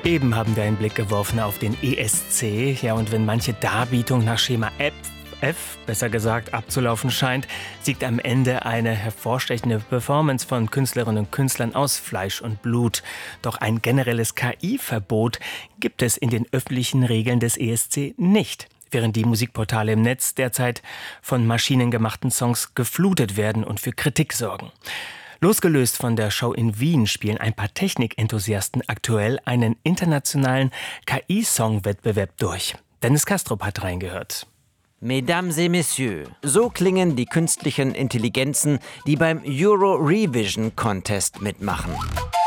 Eben haben wir einen Blick geworfen auf den ESC. Ja, und wenn manche Darbietung nach Schema F, besser gesagt, abzulaufen scheint, siegt am Ende eine hervorstechende Performance von Künstlerinnen und Künstlern aus Fleisch und Blut. Doch ein generelles KI-Verbot gibt es in den öffentlichen Regeln des ESC nicht, während die Musikportale im Netz derzeit von maschinengemachten Songs geflutet werden und für Kritik sorgen. Losgelöst von der Show in Wien spielen ein paar Technikenthusiasten aktuell einen internationalen KI-Song-Wettbewerb durch. Dennis Kastrup hat reingehört. Mesdames et Messieurs, so klingen die künstlichen Intelligenzen, die beim Euro Revision Contest mitmachen.